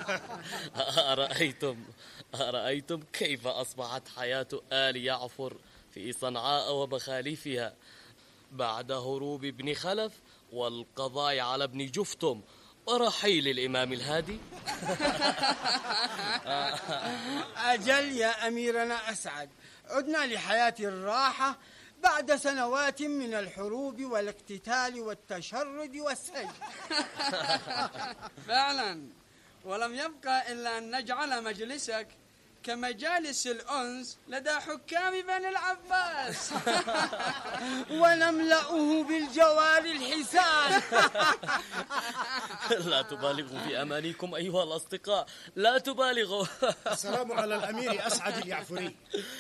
أرأيتم كيف أصبحت حياة آل يعفر في صنعاء ومخالفها بعد هروب ابن خلف والقضاء على ابن جفتم ورحيل الإمام الهادي؟ أجل يا أميرنا أسعد، عدنا لحياة الراحة بعد سنوات من الحروب والاقتتال والتشرد والسجن. فعلا، ولم يبقى إلا أن نجعل مجلسك كمجالس الأنس لدى حكام بني العباس. ونملأه بالجوار الحسان. لا تبالغوا في أمانيكم أيها الأصدقاء، لا تبالغوا. السلام على الأمير أسعد اليعفري.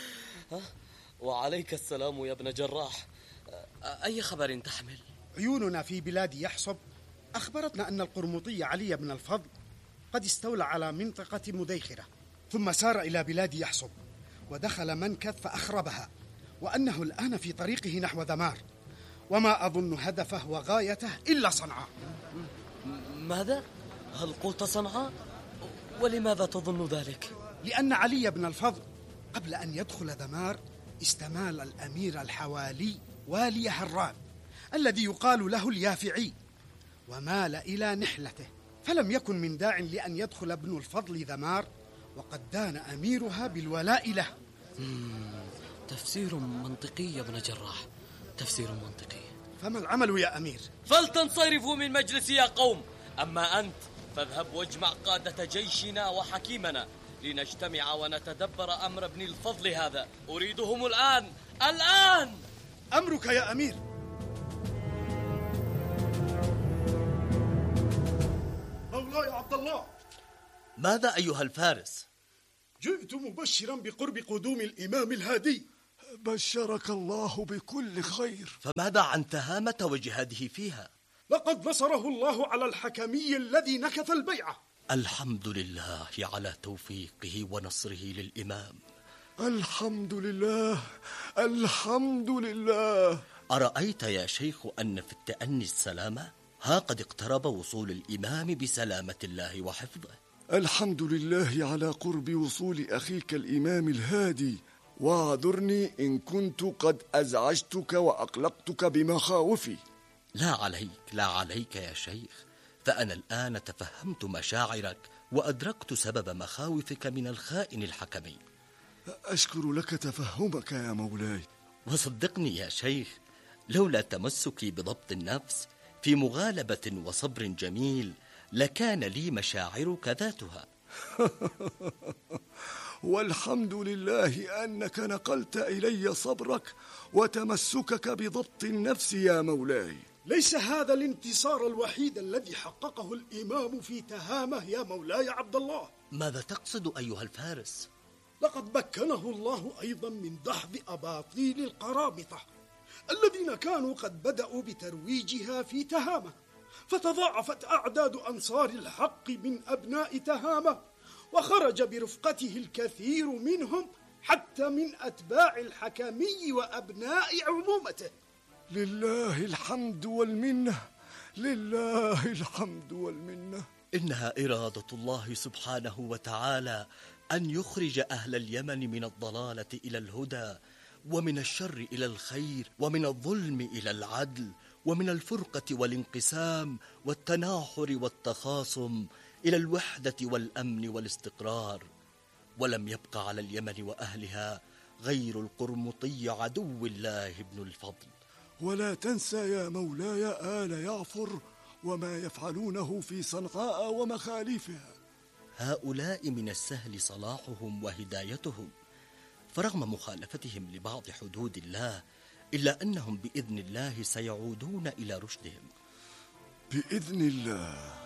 وعليك السلام يا ابن جراح. أي خبر تحمل؟ عيوننا في بلاد يحصب أخبرتنا أن القرمطي علي بن الفضل قد استولى على منطقة مديخرة، ثم سار إلى بلاد يحصب ودخل منكث فأخربها، وأنه الآن في طريقه نحو ذمار، وما أظن هدفه وغايته إلا صنعاء. ماذا؟ هل قلت صنعاء؟ ولماذا تظن ذلك؟ لأن علي بن الفضل قبل أن يدخل ذمار استمال الأمير الحوالي والي هران الذي يقال له اليافعي، ومال إلى نحلته، فلم يكن من داع لأن يدخل ابن الفضل ذمار وقد دان أميرها بالولاء له. تفسير منطقي يا ابن جراح، تفسير منطقي. فما العمل يا أمير؟ فلتنصرفوا من مجلسي يا قوم. أما أنت فاذهب واجمع قادة جيشنا وحكيمنا لنجتمع ونتدبر أمر ابن الفضل هذا. أريدهم الآن. أمرك يا أمير. مولاي عبد الله. ماذا أيها الفارس؟ جئت مبشرا بقرب قدوم الإمام الهادي. بشرك الله بكل خير. فماذا عن تهامة وجهاده فيها؟ لقد نصره الله على الحكمي الذي نكث البيعة. الحمد لله على توفيقه ونصره للإمام. الحمد لله، الحمد لله. أرأيت يا شيخ أن في التأني السلامة؟ ها قد اقترب وصول الإمام بسلامة الله وحفظه. الحمد لله على قرب وصول أخيك الإمام الهادي، واعذرني إن كنت قد أزعجتك وأقلقتك بمخاوفي. لا عليك يا شيخ، فأنا الآن تفهمت مشاعرك وأدركت سبب مخاوفك من الخائن الحكمي. أشكر لك تفهمك يا مولاي. وصدقني يا شيخ، لولا تمسكي بضبط النفس في مغالبة وصبر جميل لكان لي مشاعرك ذاتها. والحمد لله أنك نقلت إلي صبرك وتمسكك بضبط النفس يا مولاي. ليس هذا الانتصار الوحيد الذي حققه الإمام في تهامه يا مولاي عبد الله. ماذا تقصد أيها الفارس؟ لقد مكنه الله أيضا من دحض أباطيل القرامطة الذين كانوا قد بدأوا بترويجها في تهامة، فتضاعفت أعداد أنصار الحق من أبناء تهامة، وخرج برفقته الكثير منهم حتى من أتباع الحكمي وأبناء عمومته. لله الحمد والمنة، لله الحمد والمنة. إنها إرادة الله سبحانه وتعالى أن يخرج أهل اليمن من الضلالة إلى الهدى، ومن الشر إلى الخير، ومن الظلم إلى العدل، ومن الفرقة والانقسام والتناحر والتخاصم إلى الوحدة والأمن والاستقرار. ولم يبق على اليمن وأهلها غير القرمطي عدو الله ابن الفضل. ولا تنسى يا مولاي آل يعفر وما يفعلونه في صنعاء ومخالفها. هؤلاء من السهل صلاحهم وهدايتهم، فرغم مخالفتهم لبعض حدود الله إلا أنهم بإذن الله سيعودون إلى رشدهم. بإذن الله.